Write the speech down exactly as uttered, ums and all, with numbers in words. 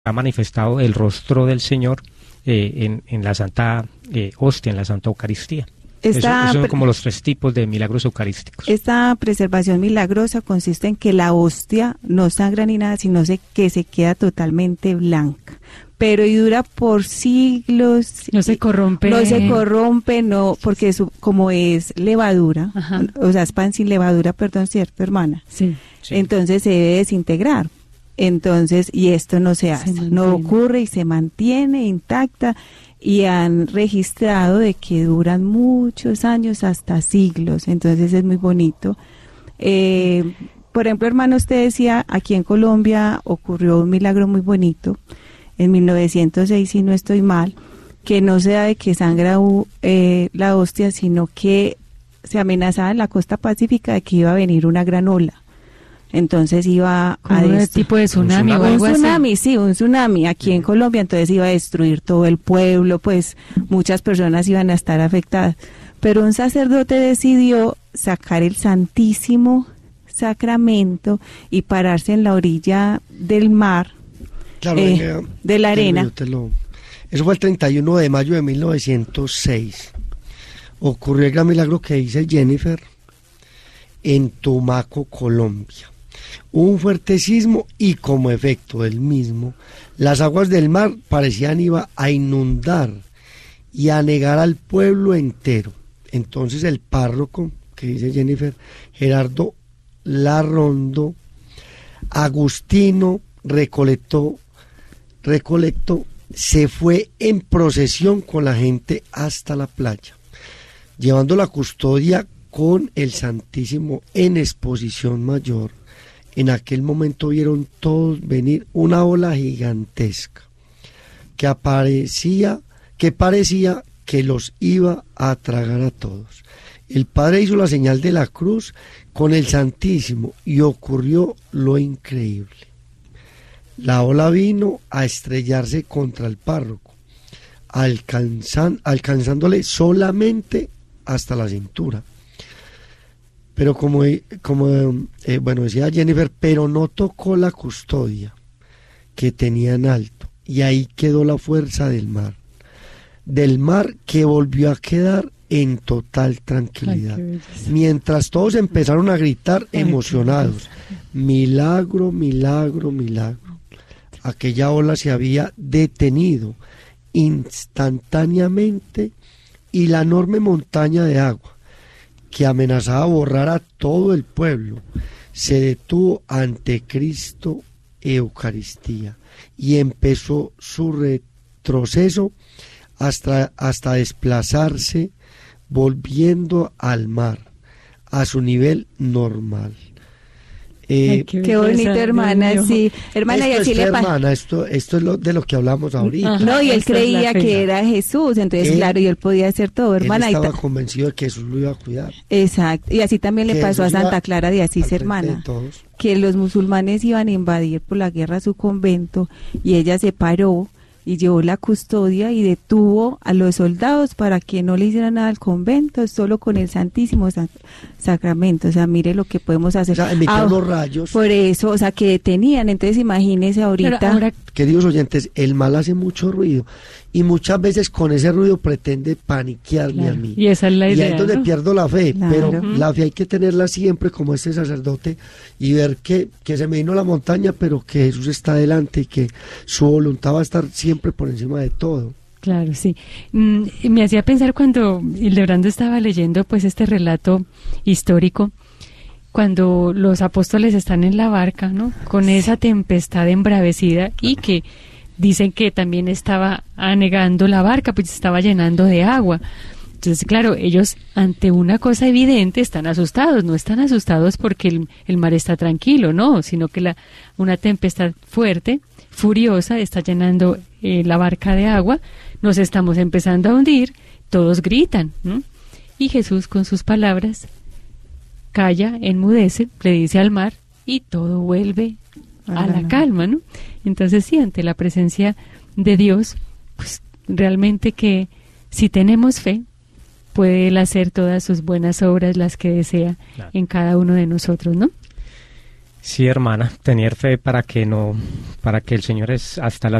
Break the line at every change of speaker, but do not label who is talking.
ha manifestado el rostro del Señor eh, en, en la Santa eh, Hostia, en la Santa Eucaristía. Esta, Eso, esos son como los tres tipos de milagros eucarísticos.
Esta preservación milagrosa consiste en que la hostia no sangra ni nada, sino se, que se queda totalmente blanca. Pero y dura por siglos.
No se corrompe.
No se corrompe, no, porque eso, como es levadura, Ajá. o sea, es pan sin levadura, perdón, ¿cierto, hermana?
Sí.
sí. Entonces se debe desintegrar. Entonces, y esto no se hace, se no ocurre y se mantiene intacta. Y han registrado de que duran muchos años, hasta siglos, entonces es muy bonito. Eh, por ejemplo, hermano, usted decía, aquí en Colombia ocurrió un milagro muy bonito, en mil novecientos seis, si no estoy mal, que no se da de que sangra eh, la hostia, sino que se amenazaba en la costa pacífica de que iba a venir una gran ola. Entonces iba
a un tipo de tsunami,
un tsunami,
o algo
un tsunami
así.
sí, un tsunami aquí sí. en Colombia, entonces iba a destruir todo el pueblo, pues muchas personas iban a estar afectadas. Pero un sacerdote decidió sacar el Santísimo Sacramento y pararse en la orilla del mar,
claro,
eh,
venga,
de la arena.
Lo... Eso fue el treinta y uno de mayo de mil novecientos seis. Ocurrió el gran milagro que dice Jennifer en Tumaco, Colombia. Hubo un fuerte sismo y como efecto del mismo, las aguas del mar parecían iba a inundar y a anegar al pueblo entero. Entonces el párroco, que dice Jennifer, Gerardo Larrondo, Agustino Recolectó, Recolectó, se fue en procesión con la gente hasta la playa, llevando la custodia con el Santísimo en exposición mayor. En aquel momento vieron todos venir una ola gigantesca que aparecía, que parecía que los iba a tragar a todos. El Padre hizo la señal de la cruz con el Santísimo y ocurrió lo increíble. La ola vino a estrellarse contra el párroco, alcanzan, alcanzándole solamente hasta la cintura. Pero como, como eh, bueno, decía Jennifer, pero no tocó la custodia que tenía en alto, y ahí quedó la fuerza del mar, del mar que volvió a quedar en total tranquilidad. Ay, mientras todos empezaron a gritar emocionados, milagro, milagro, milagro. Aquella ola se había detenido instantáneamente y la enorme montaña de agua que amenazaba borrar a todo el pueblo, se detuvo ante Cristo Eucaristía y empezó su retroceso hasta, hasta desplazarse, volviendo al mar, a su nivel normal. Eh,
Ay, qué, qué bonito, hermana, sí. Hermana,
esto
y así
es
le
fe,
pa-
hermana, esto, esto es lo, de lo que hablamos ahorita.
Ajá, no, y él creía que era Jesús, entonces, él, claro, y él podía hacer todo, hermana.
Él estaba
y ta-
convencido de que Jesús lo iba a cuidar.
Exacto, y así también le pasó a Santa Clara de Asís, hermana, que los musulmanes iban a invadir por la guerra su convento, y ella se paró y llevó la custodia y detuvo a los soldados para que no le hicieran nada al convento, solo con el Santísimo Sac- Sacramento. O sea, mire lo que podemos hacer.
O sea, emitían los rayos.
Por eso, o sea, que detenían. Entonces, imagínese ahorita.
Pero ahora,
queridos oyentes, el mal hace mucho ruido y muchas veces con ese ruido pretende paniquearme
claro,
a mí.
Y esa es la idea.
Y ahí es donde
¿no?
pierdo la fe,
Claro.
pero
Uh-huh.
la fe hay que tenerla siempre como este sacerdote y ver que, que se me vino la montaña, pero que Jesús está delante y que su voluntad va a estar siempre por encima de todo.
Claro, sí. Mm, me hacía pensar cuando Hildebrando estaba leyendo pues este relato histórico, cuando los apóstoles están en la barca, ¿no? Con esa tempestad embravecida y que dicen que también estaba anegando la barca, pues se estaba llenando de agua. Entonces, claro, ellos ante una cosa evidente están asustados, no están asustados porque el, el mar está tranquilo, no, sino que la, una tempestad fuerte, furiosa, está llenando eh, la barca de agua, nos estamos empezando a hundir, todos gritan, ¿no? Y Jesús con sus palabras calla, enmudece, le dice al mar y todo vuelve a la calma, ¿no? Entonces sí, ante la presencia de Dios, pues realmente que si tenemos fe, puede Él hacer todas sus buenas obras, las que desea, claro, en cada uno de nosotros, ¿no?
Sí, hermana, tener fe para que no, para que el Señor es hasta la